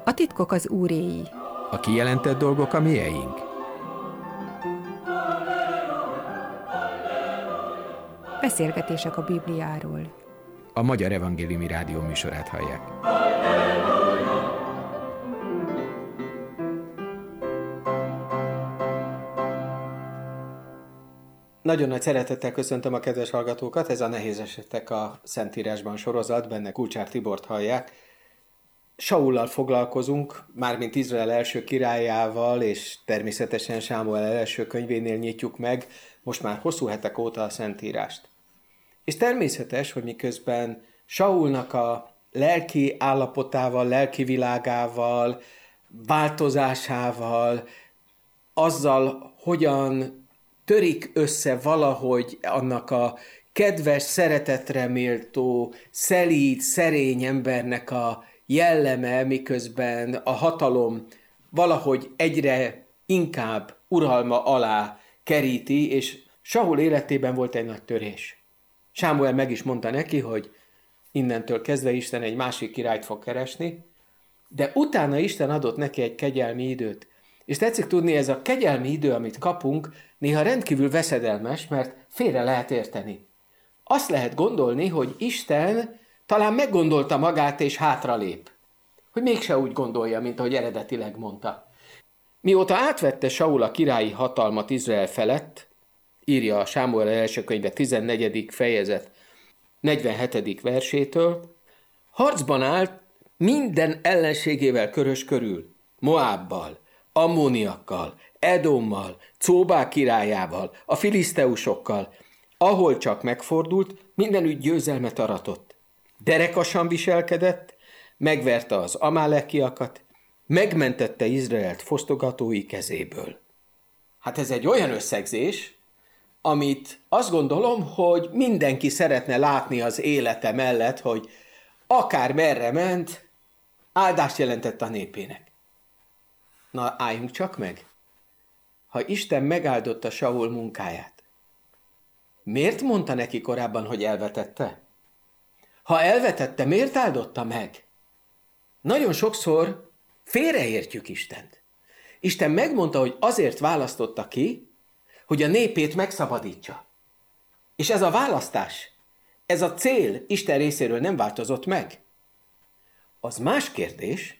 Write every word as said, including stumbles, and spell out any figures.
A titkok az Úréi. A kijelentett dolgok a mieink. Beszélgetések a Bibliáról. A Magyar Evangéliumi Rádió műsorát hallják. Nagyon nagy szeretettel köszöntöm a kedves hallgatókat, ez a Nehéz esetek a Szentírásban sorozat, benne Kulcsár Tibort hallják. Saullal foglalkozunk, mármint Izrael első királyával, és természetesen Sámuel első könyvénél nyitjuk meg, most már hosszú hetek óta a Szentírást. És természetes, hogy miközben Saulnak a lelki állapotával, lelki világával, változásával, azzal, hogyan törik össze valahogy annak a kedves, szeretetre méltó, szelíd, szerény embernek a jelleme, miközben a hatalom valahogy egyre inkább uralma alá keríti, és Saul életében volt egy nagy törés. Sámuel meg is mondta neki, hogy innentől kezdve Isten egy másik királyt fog keresni, de utána Isten adott neki egy kegyelmi időt. És tetszik tudni, ez a kegyelmi idő, amit kapunk, néha rendkívül veszedelmes, mert félre lehet érteni. Azt lehet gondolni, hogy Isten talán meggondolta magát és hátralép. Hogy mégse úgy gondolja, mint ahogy eredetileg mondta. Mióta átvette Saul a királyi hatalmat Izrael felett, írja a Sámuel első könyve tizennegyedik fejezet negyvenhetedik versétől, harcban állt minden ellenségével körös körül, Moábbal, Ammóniakkal, Edommal, Cóbá királyával, a filiszteusokkal, ahol csak megfordult, mindenütt győzelmet aratott. Derekasan viselkedett, megverte az amálekiakat, megmentette Izraelt fosztogatói kezéből. Hát ez egy olyan összegzés, amit azt gondolom, hogy mindenki szeretne látni az élete mellett, hogy akár merre ment, áldást jelentett a népének. Na, álljunk csak meg. Ha Isten megáldotta Saul munkáját, miért mondta neki korábban, hogy elvetette? Ha elvetette, miért áldotta meg? Nagyon sokszor félreértjük Istent. Isten megmondta, hogy azért választotta ki, hogy a népét megszabadítsa. És ez a választás, ez a cél Isten részéről nem változott meg. Az más kérdés,